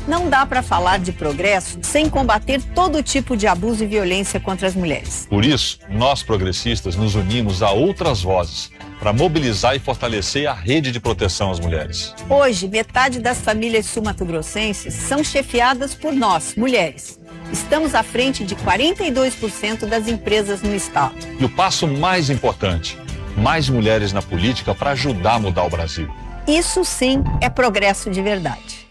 Não dá para falar de progresso sem combater todo tipo de abuso e violência contra as mulheres. Por isso, nós progressistas nos unimos a outras vozes para mobilizar e fortalecer a rede de proteção às mulheres. Hoje, metade das famílias sul-mato-grossenses são chefiadas por nós, mulheres. Estamos à frente de 42% das empresas no estado. E o passo mais importante, mais mulheres na política para ajudar a mudar o Brasil. Isso sim é progresso de verdade.